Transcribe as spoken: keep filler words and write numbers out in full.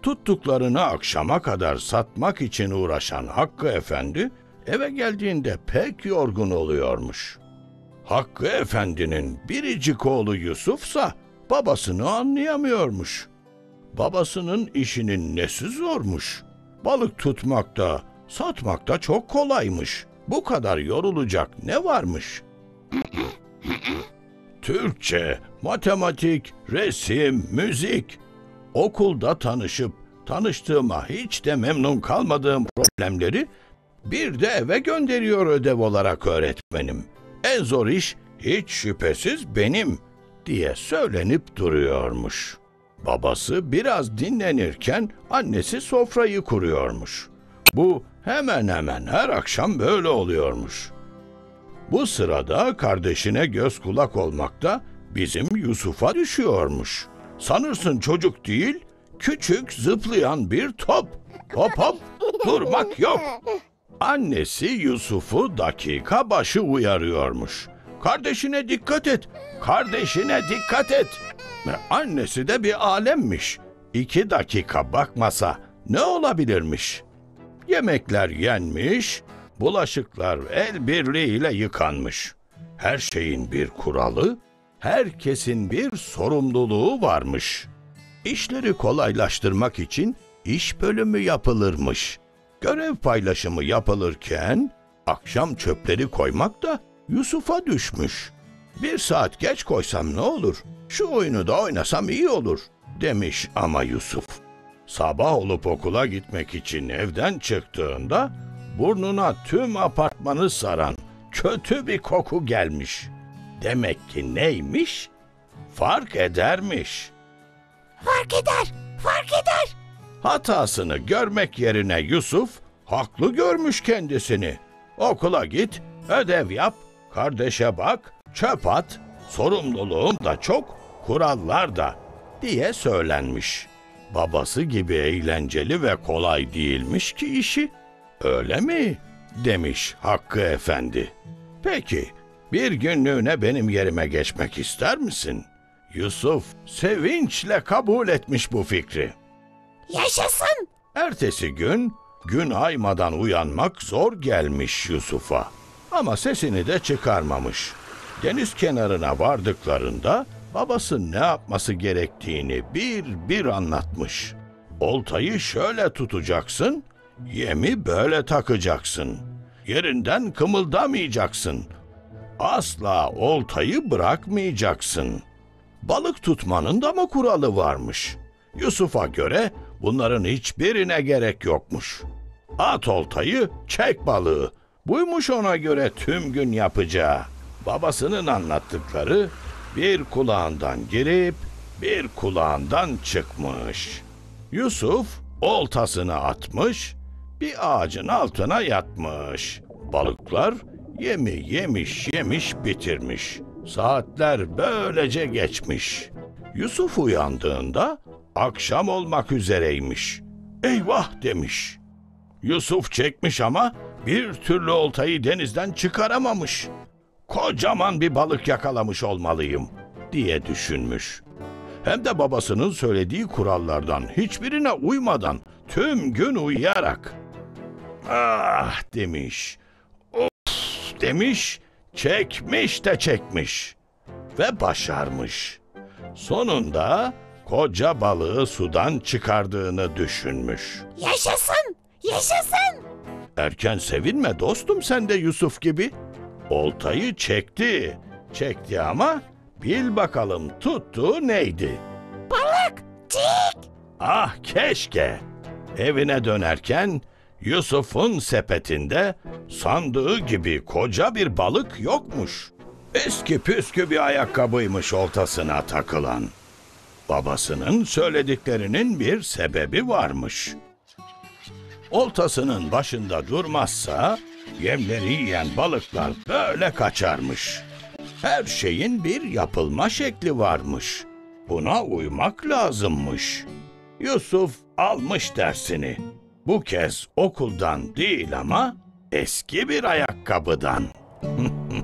Tuttuklarını akşama kadar satmak için uğraşan Hakkı Efendi, eve geldiğinde pek yorgun oluyormuş. Hakkı Efendi'nin biricik oğlu Yusuf'sa babasını anlayamıyormuş. Babasının işinin nesi zormuş? Balık tutmakta, satmakta çok kolaymış. Bu kadar yorulacak ne varmış? Türkçe, matematik, resim, müzik. Okulda tanışıp tanıştığıma hiç de memnun kalmadığım problemleri bir de eve gönderiyor ödev olarak öğretmenim. En zor iş hiç şüphesiz benim diye söylenip duruyormuş. Babası biraz dinlenirken annesi sofrayı kuruyormuş. Bu hemen hemen her akşam böyle oluyormuş. Bu sırada kardeşine göz kulak olmakta bizim Yusuf'a düşüyormuş. Sanırsın çocuk değil, küçük zıplayan bir top. Hop hop, durmak yok. Annesi Yusuf'u dakika başı uyarıyormuş. Kardeşine dikkat et, kardeşine dikkat et. Annesi de bir alemmiş. İki dakika bakmasa ne olabilirmiş? Yemekler yenmiş, bulaşıklar el birliğiyle yıkanmış. Her şeyin bir kuralı, herkesin bir sorumluluğu varmış. İşleri kolaylaştırmak için iş bölümü yapılırmış. Görev paylaşımı yapılırken akşam çöpleri koymak da Yusuf'a düşmüş. Bir saat geç koysam ne olur? Şu oyunu da oynasam iyi olur demiş ama Yusuf. Sabah olup okula gitmek için evden çıktığında burnuna tüm apartmanı saran kötü bir koku gelmiş. Demek ki neymiş? Fark edermiş. Fark eder, fark eder. Hatasını görmek yerine Yusuf haklı görmüş kendisini. Okula git, ödev yap, kardeşe bak, çöp at, sorumluluğum da çok, kurallar da diye söylenmiş. Babası gibi eğlenceli ve kolay değilmiş ki işi. Öyle mi? Demiş Hakkı Efendi. Peki, bir günlüğüne benim yerime geçmek ister misin? Yusuf sevinçle kabul etmiş bu fikri. Yaşasın. Ertesi gün, gün aymadan uyanmak zor gelmiş Yusuf'a. Ama sesini de çıkarmamış. Deniz kenarına vardıklarında babası ne yapması gerektiğini bir bir anlatmış. Oltayı şöyle tutacaksın, yemi böyle takacaksın. Yerinden kımıldamayacaksın. Asla oltayı bırakmayacaksın. Balık tutmanın da mı kuralı varmış? Yusuf'a göre bunların hiçbirine gerek yokmuş. At oltayı, çek balığı. Buymuş ona göre tüm gün yapacağı. Babasının anlattıkları bir kulağından girip bir kulağından çıkmış. Yusuf oltasını atmış, bir ağacın altına yatmış. Balıklar yemi yemiş yemiş bitirmiş. Saatler böylece geçmiş. Yusuf uyandığında akşam olmak üzereymiş. Eyvah demiş. Yusuf çekmiş ama bir türlü oltayı denizden çıkaramamış. Kocaman bir balık yakalamış olmalıyım diye düşünmüş. Hem de babasının söylediği kurallardan hiçbirine uymadan tüm gün uyuyarak. Ah demiş. Of demiş. Çekmiş de çekmiş. Ve başarmış. Sonunda koca balığı sudan çıkardığını düşünmüş. Yaşasın, yaşasın. Erken sevinme dostum sen de Yusuf gibi. Oltayı çekti. Çekti ama bil bakalım tuttuğu neydi? Balık, tik. Ah keşke. Evine dönerken Yusuf'un sepetinde sandığı gibi koca bir balık yokmuş. Eski püskü bir ayakkabıymış oltasına takılan. Babasının söylediklerinin bir sebebi varmış. Oltasının başında durmazsa yemleri yiyen balıklar böyle kaçarmış. Her şeyin bir yapılma şekli varmış. Buna uymak lazımmış. Yusuf almış dersini. Bu kez okuldan değil ama eski bir ayakkabıdan.